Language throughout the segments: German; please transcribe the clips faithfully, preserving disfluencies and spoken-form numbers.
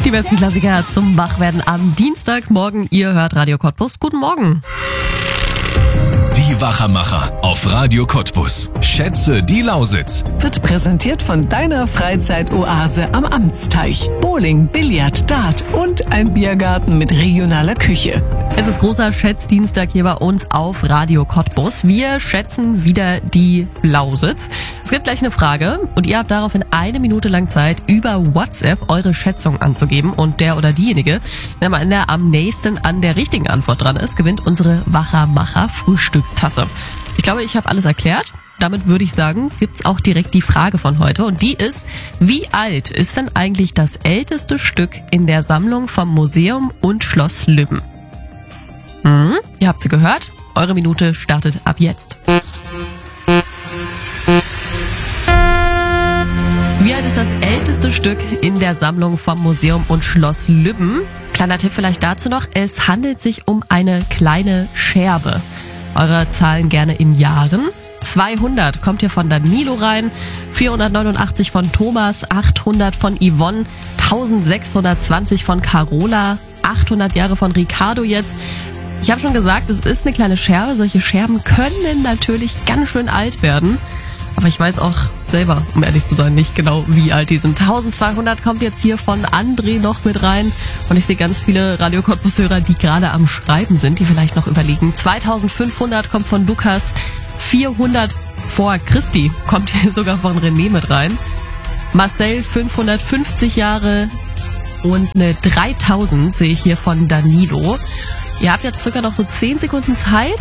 Die besten Klassiker zum Wachwerden am Dienstagmorgen. Ihr hört Radio Cottbus. Guten Morgen. Die Wachermacher auf Radio Cottbus. Schätze die Lausitz. Wird präsentiert von deiner Freizeitoase am Amtsteich. Bowling, Billard, Dart und ein Biergarten mit regionaler Küche. Es ist großer Schätzdienstag hier bei uns auf Radio Cottbus. Wir schätzen wieder die Lausitz. Es gibt gleich eine Frage und ihr habt daraufhin eine Minute lang Zeit, über WhatsApp eure Schätzung anzugeben. Und der oder diejenige, der am Ende am nächsten an der richtigen Antwort dran ist, gewinnt unsere Wachermacher Frühstückstasse. Ich glaube, ich habe alles erklärt. Damit würde ich sagen, gibt's auch direkt die Frage von heute. Und die ist, wie alt ist denn eigentlich das älteste Stück in der Sammlung vom Museum und Schloss Lübben? Hm, ihr habt sie gehört. Eure Minute startet ab jetzt. Wie alt ist das älteste Stück in der Sammlung vom Museum und Schloss Lübben? Kleiner Tipp vielleicht dazu noch. Es handelt sich um eine kleine Scherbe. Eure Zahlen gerne in Jahren. zweihundert kommt hier von Danilo rein, vierhundertneunundachtzig von Thomas, achthundert von Yvonne, eintausendsechshundertzwanzig von Carola, achthundert Jahre von Ricardo jetzt. Ich habe schon gesagt, es ist eine kleine Scherbe. Solche Scherben können natürlich ganz schön alt werden. Aber ich weiß auch selber, um ehrlich zu sein, nicht genau, wie alt die sind. eintausendzweihundert kommt jetzt hier von André noch mit rein. Und ich sehe ganz viele Radio Cottbus-Hörer, die gerade am Schreiben sind, die vielleicht noch überlegen. zweitausendfünfhundert kommt von Lukas. vierhundert vor Christi kommt hier sogar von René mit rein. Marcel fünfhundertfünfzig Jahre und eine dreitausend sehe ich hier von Danilo. Ihr habt jetzt sogar noch so zehn Sekunden Zeit,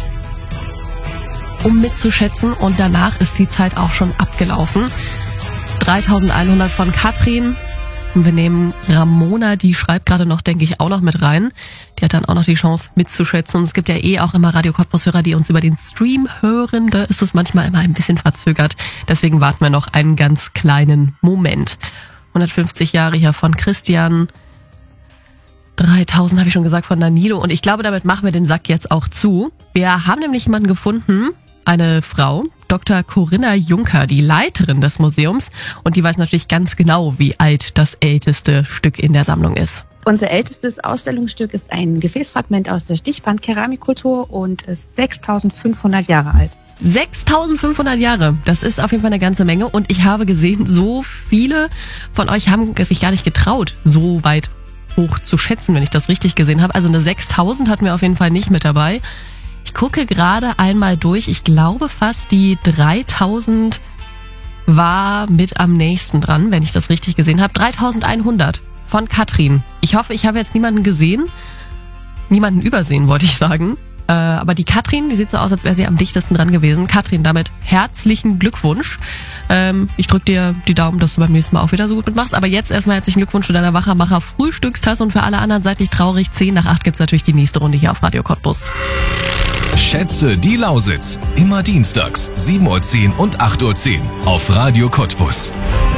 um mitzuschätzen, und danach ist die Zeit auch schon abgelaufen. dreitausendeinhundert von Katrin. Und wir nehmen Ramona, die schreibt gerade noch, denke ich, auch noch mit rein. Die hat dann auch noch die Chance mitzuschätzen. Und es gibt ja eh auch immer Radio Cottbus-Hörer, die uns über den Stream hören. Da ist es manchmal immer ein bisschen verzögert. Deswegen warten wir noch einen ganz kleinen Moment. hundertfünfzig Jahre hier von Christian. dreitausend habe ich schon gesagt von Danilo. Und ich glaube, damit machen wir den Sack jetzt auch zu. Wir haben nämlich jemanden gefunden, eine Frau, Doktor Corinna Juncker, die Leiterin des Museums. Und die weiß natürlich ganz genau, wie alt das älteste Stück in der Sammlung ist. Unser ältestes Ausstellungsstück ist ein Gefäßfragment aus der Stichband-Keramikkultur und ist sechstausendfünfhundert Jahre alt. sechstausendfünfhundert Jahre, das ist auf jeden Fall eine ganze Menge. Und ich habe gesehen, so viele von euch haben sich gar nicht getraut, so weit hoch zu schätzen, wenn ich das richtig gesehen habe. Also eine sechstausend hatten wir auf jeden Fall nicht mit dabei. Ich gucke gerade einmal durch. Ich glaube fast die dreitausend war mit am nächsten dran, wenn ich das richtig gesehen habe. dreitausendeinhundert von Katrin. Ich hoffe, ich habe jetzt niemanden gesehen. Niemanden übersehen, wollte ich sagen. Äh, aber die Katrin, die sieht so aus, als wäre sie am dichtesten dran gewesen. Katrin, damit herzlichen Glückwunsch. Ähm, ich drücke dir die Daumen, dass du beim nächsten Mal auch wieder so gut mitmachst. Aber jetzt erstmal herzlichen Glückwunsch zu deiner Wachermacher Frühstückstasse. Und für alle anderen seid nicht traurig. zehn nach acht gibt's natürlich die nächste Runde hier auf Radio Cottbus. Schätze die Lausitz. Immer dienstags, sieben Uhr zehn und acht Uhr zehn auf Radio Cottbus.